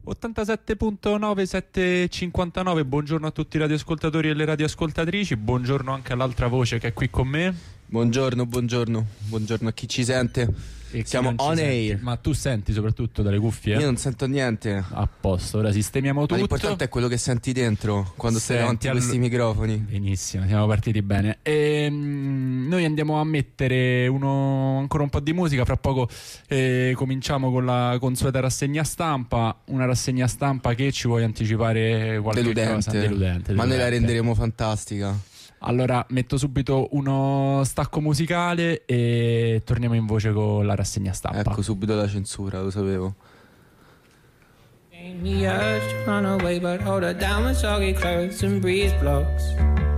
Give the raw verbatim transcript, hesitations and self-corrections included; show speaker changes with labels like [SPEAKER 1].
[SPEAKER 1] ottantasette virgola nove settecentocinquantanove. Buongiorno a tutti i radioascoltatori e le radioascoltatrici. Buongiorno anche all'altra voce che è qui con me.
[SPEAKER 2] Buongiorno, buongiorno. Buongiorno a chi ci sente.
[SPEAKER 1] E
[SPEAKER 2] Siamo on air.
[SPEAKER 1] Ma tu senti soprattutto dalle cuffie?
[SPEAKER 2] Io non sento niente.
[SPEAKER 1] A posto, ora sistemiamo tutto.
[SPEAKER 2] Ma l'importante è quello che senti dentro quando stai davanti a
[SPEAKER 1] all...
[SPEAKER 2] questi microfoni.
[SPEAKER 1] Benissimo, siamo partiti bene. E, mm, noi andiamo a mettere uno, ancora un po' di musica. Fra poco eh, cominciamo con la consueta rassegna stampa. Una rassegna stampa che ci vuoi anticipare qualche
[SPEAKER 2] deludente.
[SPEAKER 1] cosa? Deludente, deludente.
[SPEAKER 2] Ma noi la renderemo fantastica.
[SPEAKER 1] Allora metto subito uno stacco musicale e torniamo in voce con la rassegna stampa.
[SPEAKER 2] Ecco subito la censura, lo sapevo.
[SPEAKER 3] Me urge to run away, but hold her down when soggy clothes and breeze blows.